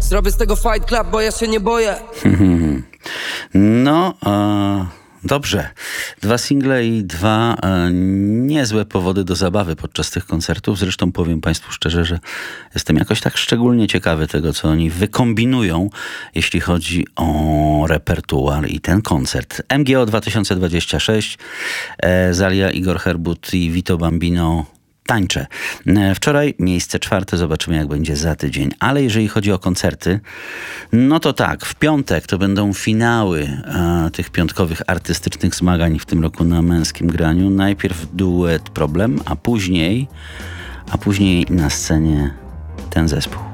Zrobię z tego Fight Club, bo ja się nie boję. No, dobrze. 2 single i 2 niezłe powody do zabawy podczas tych koncertów. Zresztą powiem Państwu szczerze, że jestem jakoś tak szczególnie ciekawy tego, co oni wykombinują, jeśli chodzi o repertuar i ten koncert. MGO 2026, Zalia, Igor Herbut i Vito Bambino tańczę. Wczoraj miejsce 4, zobaczymy jak będzie za tydzień. Ale jeżeli chodzi o koncerty, no to tak, w piątek to będą finały tych piątkowych artystycznych zmagań w tym roku na Męskim Graniu. Najpierw duet Problem, a później na scenie ten zespół.